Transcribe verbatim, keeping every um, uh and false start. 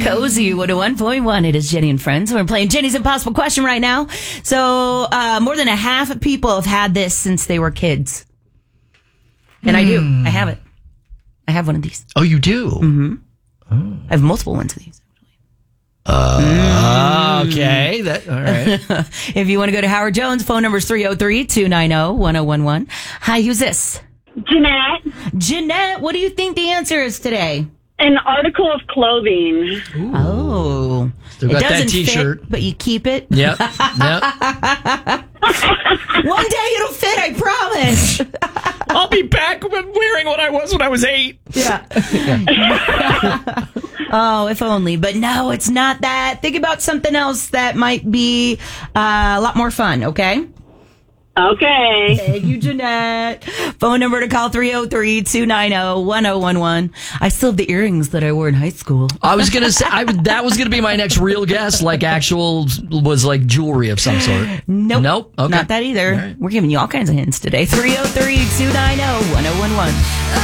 Cozy one oh one point one. It is Jenny and Friends. We're playing Jenny's Impossible Question right now. So, uh, more than a half of people have had this since they were kids. And I do. I have it. I have one of these. Oh, you do? Mm-hmm. Oh. I have multiple ones of these. Uh, mm. Okay. That, all right. If you want to go to Howard Jones, phone number is three oh three, two nine oh, one oh one one. Hi, who's this? Jeanette. Jeanette, what do you think the answer is today? An article of clothing. Ooh. Oh. Still got it doesn't that t-shirt. fit, but you keep it? Yep. Yep. One day it'll fit, I promise. I'll be back wearing what I was when I was eight. Yeah. Oh, if only. But no, it's not that. Think about something else that might be uh, a lot more fun, okay? Okay. Thank you, Jeanette. Phone number to call three oh three, two nine oh, one oh one one. I still have the earrings that I wore in high school. I was going to say, I, that was going to be my next real guess, like actual, was like jewelry of some sort. Nope. Nope. Okay. Not that either. Right. We're giving you all kinds of hints today. three oh three, two nine oh, one oh one one.